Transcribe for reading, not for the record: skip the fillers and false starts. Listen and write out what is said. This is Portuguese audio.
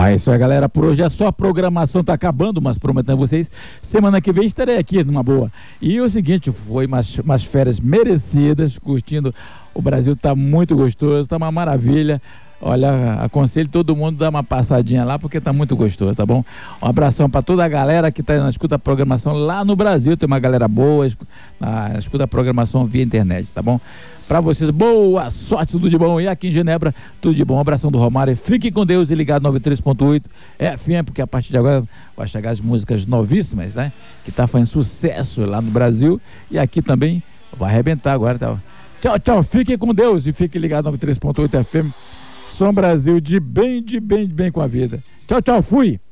Ah, isso aí, galera. Por hoje é só, a programação tá acabando, mas prometendo a vocês, semana que vem estarei aqui numa boa. E o seguinte, foi umas férias merecidas, curtindo. O Brasil tá muito gostoso, tá uma maravilha. Olha, aconselho todo mundo a dar uma passadinha lá, porque tá muito gostoso, tá bom? Um abração para toda a galera que tá na escuta a programação lá no Brasil. Tem uma galera boa, escuta a programação via internet, tá bom? Para vocês, boa sorte, tudo de bom. E aqui em Genebra, tudo de bom. Um abração do Romário. Fique com Deus e ligado 93.8 FM, porque a partir de agora vai chegar as músicas novíssimas, né? Que tá fazendo sucesso lá no Brasil e aqui também vai arrebentar agora, tá? Tchau, tchau. Fiquem com Deus e fique ligado 93.8 FM. Som Brasil de bem com a vida. Tchau, tchau. Fui.